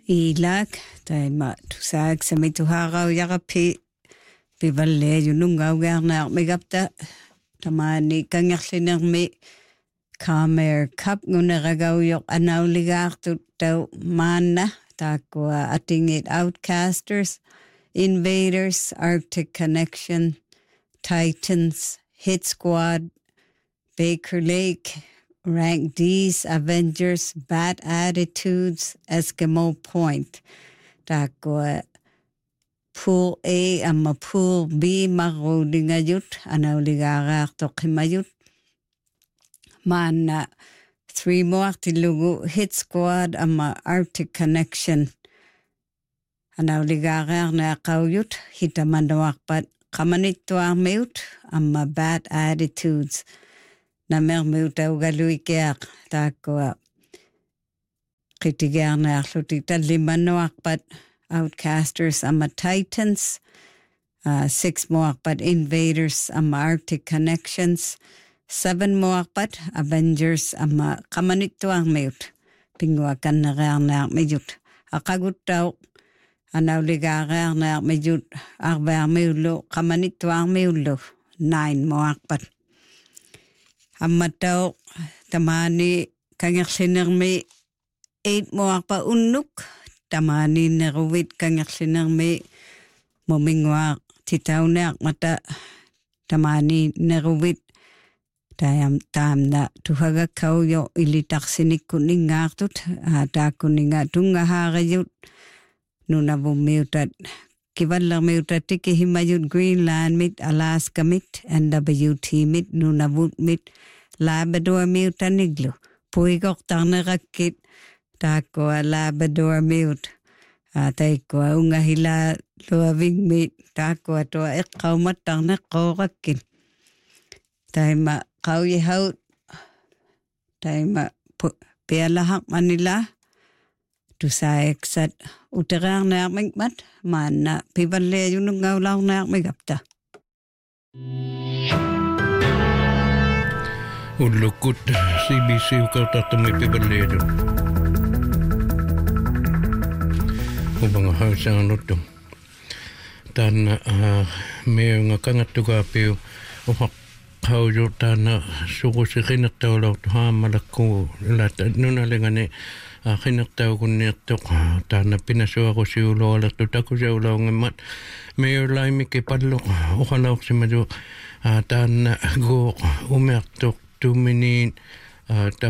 Ilak taima tusaak samituharaw yarapi pivalle yunungawgarnaar megapta tamani kangerlinermi Kamer Cup nguneragawyoq anauligaartut tau maanna taakua Atingit Outcasters, Invaders, Arctic Connection, Titans, Hit Squad, Baker Lake, Rank D's, Avengers, Bad Attitudes, Eskimo Point. Taakua Pool A amma Pool B marudingayut anauligaartoqimayut. Maanna 3 more tilugu Hit Squad amma Arctic Connection. Anauligaarna qawyut hitamandawaqpat qamanittuarmiut amma Bad Attitudes. Namermiut augaluikeaq taakua qitigaarnaarlutik tallimannuarpat Outcasters amma Titans. 6 more but Invaders amma Arctic Connections. 7 more but Avengers amma qamanittuarmiut pingua kannerearnaarmijut aqaguttauq anauligaarnaarmijut arvaarmiullu qamanittuarmiullu 9 more but ammatauq tamani kangerlinermi 8 more pa unnuk tamani neruvit kangerlinermi mominguaq titauneaq mata tamani neruvit taamna tuhagakauyo ilitaqsinikkuningaartut taakkuninga tungahaarayut nunavummiutat kivallermiutat tikihimayut Greenland mit Alaska mit NWT mit nunavut mit Labrador miutaniglu puigortarnerakkit taakkua Labrador miut taikkua ungahila luaving mit taakkua tua eqqaumattarneqqoorakkin taima qauyihaut taima pialahaq manila tusaeksat uteraarnaarmikmat maanna pivalleajunungaulaarnaarmigapta ullukut CBC uqautartumi pivalleaju ubanga hausaanuttu taanna meunga kangattukaapiu uhaq qaujutana suqusiqinertaulartu haamalakku ilata nunalingani qinertaukunniartoq taana pinasuaqusiulualertu takusaulaungammat meulaimiki palluq uqalauqsimaju taana gooq umiartoq tuminiin ta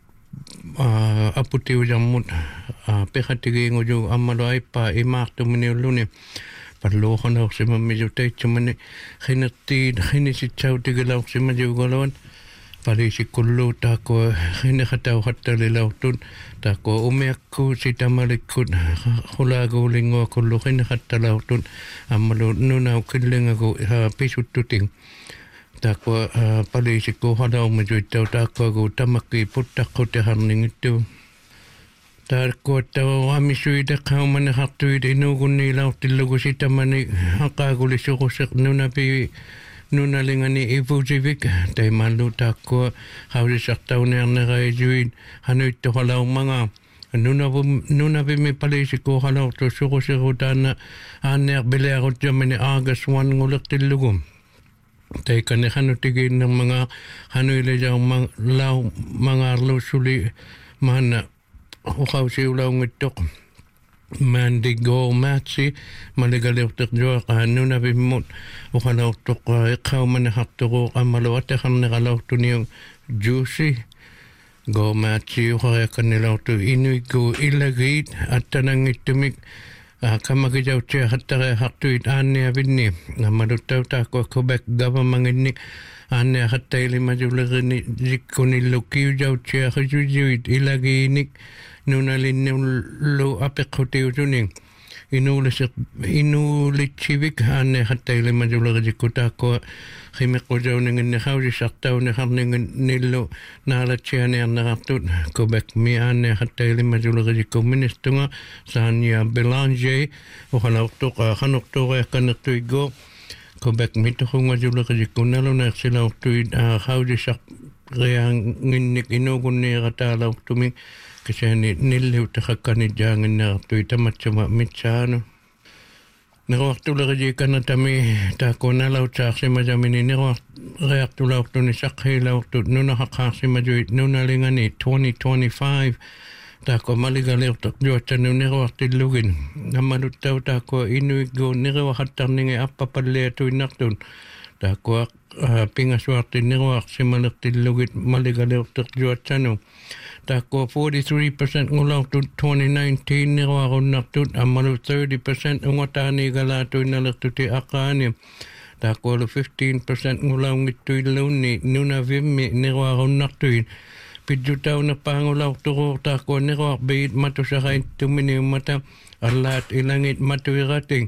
aputiujammut peqatigiinguju ammalu aippa imaartuminiulluni palluuqanauqsimamiju taitsamani qinertiin qinisitsautigilauqsimajugalawan palisikkullu taakua qiniqatauqattalilaurtut taakua umiakku sitamalikkut qulaaguulinguakullu qiniqattalaurtut ammalu nunau killingagu pisuttuting taakua palisikku qalaumaju taakkuagu tamakki puttaqqutiharningittu taakkuattau amisuiteqqaumaneqartuit inuugunniilaurtillugu sitamani aqaagulisuquseq nunalingani ivusivik taimallu taakkua qausisartaunearneraisuit hanuittoqalaumanga nunavimi palisikku qalaurtu suqusiqutaana aanneaq bileaqutjamani August 1 ngulertillugu taikane hanutigiinnermanga hanuilajaumang lau mangaarlussuli maana uqausiulaungittoq Mandigo Matsi Maligaleuterjoa Nunavimmut Uqalaurtoq iqqaumaneqartoqu ammaluateqarneqalaurtuniung Juicy Go Matsi uqariakkannilaurtu inuikku illagit attanangittumik kamagijautia hattareaqartuit aanniavinni ammaluttautaaqua Quebec governmentinnik aanniaqattailimajullerini zikkunillukiujautia qisujuit ilagiinik nunalinullu apeqqutiutuning inuulitsivik aanniaqattailimajullerijikku taakkua qimeqqujauninginneqausisartauneqarninginillu naalatsianiarneqartut Quebec mi aanniaqattailimajullerijikku ministunga Sania Belanger uqalaurtoqa qanortuuriaqqanertuiggo Quebec mitoqungajullerijikku naluneersilaurtuit qausisaq reanginnik inuugunniiqataalaurtumik Kasi niliw takakani jangin na tuwi tamatsama mitsano. Nirwaqtulerijikan na tami tako nalautsaaksi majamini nirwaqreaqtulaurtuni sakhilaurtut nunahaqaarsi majuit nunalingani 2025 tako maligalirtaq juatsanu nirwaqtillugin namaluttau tako inuiggu nirwaqattarningi appapalliatuinnartun tako pingasuarti nirwaqsimalertillugit maligalirtaq juatsanu Tako 43% ngulautut 2019 nirwarunnartut ammalu 30% ungatani galatuin nalertuti aqaani. Tako 15% ngulaungittuillunni nunavimmi nirwarunnartuin. Pidjutauna pangulauturuur tako nirwarbiit matusaqaittumini ummata allaat ilangit matuirating.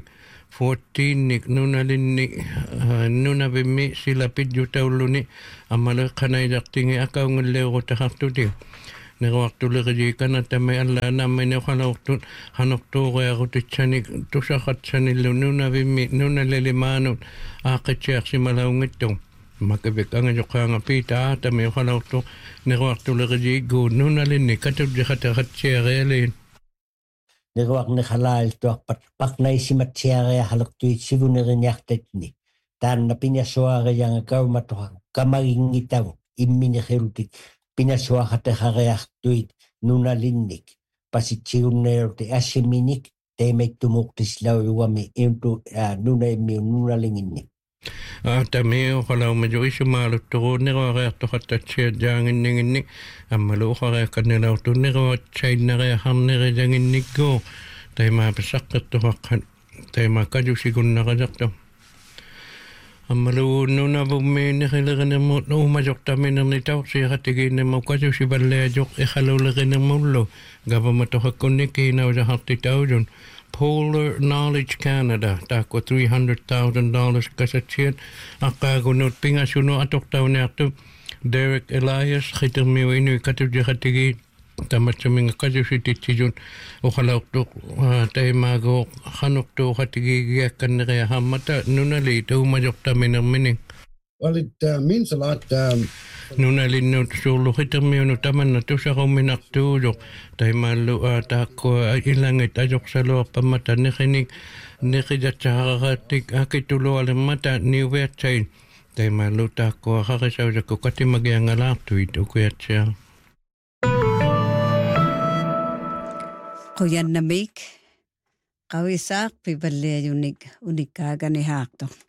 14 nunalinni nunavimmi sila pidjutaulluni ammalu qanaidartingi akaungulleerutaqartuti. Nirwaqtulerijikan atame alla nammini qalaurtut hanortuurearutitsanik tusaqatsanillu nunavimmi nunalelimaanut aaqitsiarsimalaungittu makavik angajoqaanga piita atame qalaurtu nirwaqtulerijiggu nunalinni katudjaqataqatsiarealiin nirwaqniqalailtuarpat paqnaisimatsiareahalertuit sivunerinniartatni taanna pinasuareanga kaumatoqa kamaginngitagu imminiqilutit pinasuaqateqareartuit nunalinnik pasitsigunneerti assiminik teemettumuqtislaujuami intu nunaimmiu nunalinginni Tameo qalaumajuisumaalutturuun nirwareartoqattatsiat jaanginninginni ammaluuqareakkannilaurtun nirwatsainnareaqarnerijanginnikku taimaapissaqqittuqaqqat taimaakkajusigunnarazartu Ammalu nunavummi niqilerinermut uumajortaminerni tausiaqatigiinnermu kasusiballeajoq iqalulerinermullu gavamatoqakkunnikiinausahartitaujun Polar Knowledge Canada taako $300,000 kasatsiat aqaagunut pingasunu atortauneartu Derek Elias qitermiu inui katujaqatigi tamatsaminga kasusititsijun uqalaurtuq taimaago qanortuuqatigigiakkannereahammata nunali taumajortaminermini Well, it means a lot. Nunalinnut suulluqitermiunu tamanna tusaqumminartuujoq taimallu taakko ilangit ajoqsaluarpammata niqijatsaaqarattik akitulualemmata niuviatsain taimallu taakko aqarisaujakku katimagiangalaartuit ukuatsia Quyannamik qawisaaq piballiajunik unikkaagani haaqto